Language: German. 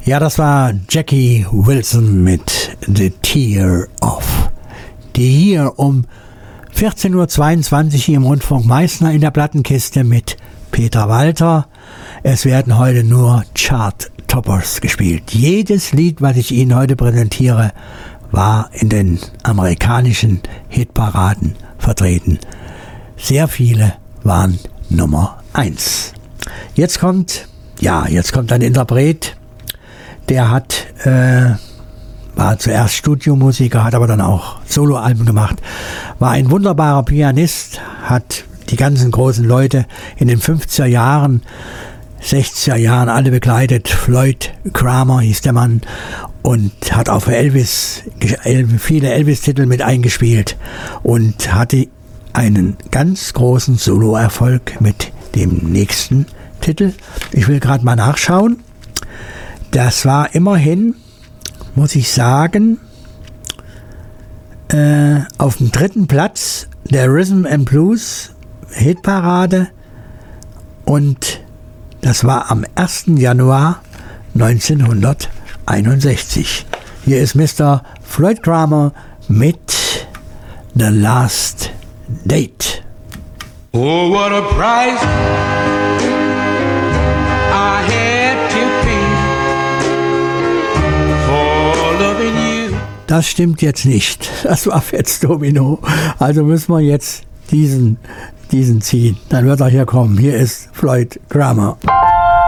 Ja, das war Jackie Wilson mit The Tear Off, die hier um 14.22 Uhr hier im Rundfunk Meißner in der Plattenkiste mit Peter Walter. Es werden heute nur Chart-Toppers gespielt. Jedes Lied, was ich Ihnen heute präsentiere, war in den amerikanischen Hitparaden vertreten. Sehr viele waren Nummer 1. Jetzt kommt ein Interpret, der war zuerst Studiomusiker, hat aber dann auch Soloalben gemacht, war ein wunderbarer Pianist, hat die ganzen großen Leute in den 50er Jahren, 60er Jahren alle begleitet. Floyd Cramer hieß der Mann und hat auch für Elvis viele Elvis-Titel mit eingespielt und hatte einen ganz großen Soloerfolg mit dem nächsten Titel. Ich will gerade mal nachschauen. Das war immerhin, muss ich sagen, auf dem 3. Platz der Rhythm and Blues Hitparade und das war am 1. Januar 1961. Hier ist Mr. Floyd Cramer mit The Last Date. Oh, what a price I had to pay for loving you. Das stimmt jetzt nicht. Das war Fats Domino. Also müssen wir jetzt diesen ziehen. Dann wird er hier kommen. Hier ist Floyd Cramer.